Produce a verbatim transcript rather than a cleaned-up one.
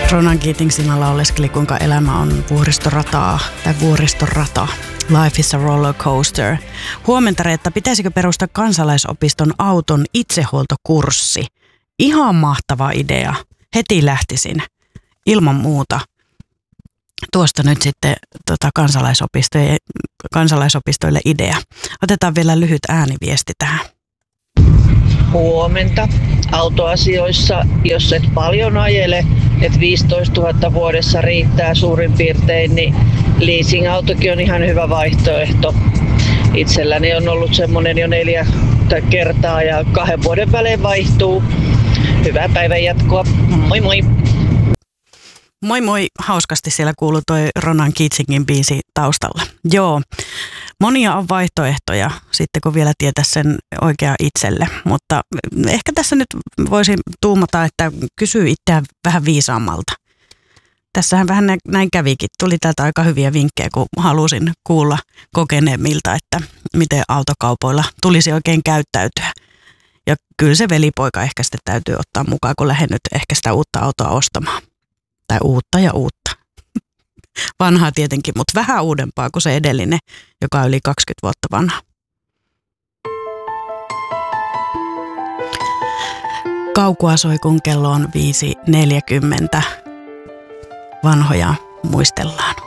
Ronan Keating siinä lauleskeli, kuinka elämä on vuoristorataa tai vuoristorata. Life is a roller coaster. Huomenta, Reetta, pitäisikö perustaa kansalaisopiston auton itsehuoltokurssi? Ihan mahtava idea. Heti lähtisin. Ilman muuta. Tuosta nyt sitten tota, kansalaisopistoille, kansalaisopistoille idea. Otetaan vielä lyhyt ääniviesti tähän. Huomenta. Autoasioissa, jos et paljon ajele, että viisitoistatuhatta vuodessa riittää suurin piirtein, niin leasing-autokin on ihan hyvä vaihtoehto. Itselläni on ollut semmoinen jo neljä kertaa ja kahden vuoden välein vaihtuu. Hyvää päivän jatkoa. Moi moi! Moi moi, hauskasti siellä kuuluu toi Ronan Keatingin biisi taustalla. Joo, monia on vaihtoehtoja sitten kun vielä tietäisi sen oikea itselle, mutta ehkä tässä nyt voisi tuumata, että kysyy itseään vähän viisaammalta. Tässähän vähän näin kävikin. Tuli täältä aika hyviä vinkkejä, kun halusin kuulla kokeneemmilta, että miten autokaupoilla tulisi oikein käyttäytyä. Ja kyllä se velipoika ehkä sitten täytyy ottaa mukaan, kun lähden nyt ehkä sitä uutta autoa ostamaan. Tai uutta ja uutta. Vanhaa tietenkin, mutta vähän uudempaa kuin se edellinen, joka on yli kaksikymmentä vuotta vanha. Kaukua soi, kun kello on viisi neljäkymmentä. Vanhoja muistellaan.